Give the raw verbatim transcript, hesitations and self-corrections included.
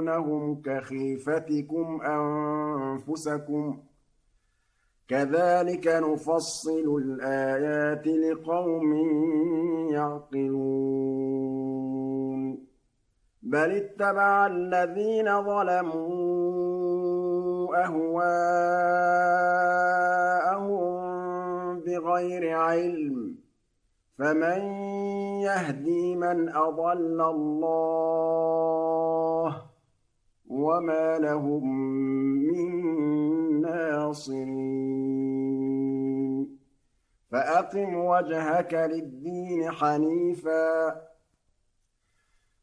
يخيفونهم كخيفتكم أنفسكم ۚ كذلك نفصل الآيات لقوم يعقلون بل اتبع الذين ظلموا أهواءهم بغير علم فمن يهدي من أضل الله وما لهم من ناصرين فأقم وجهك للدين حنيفا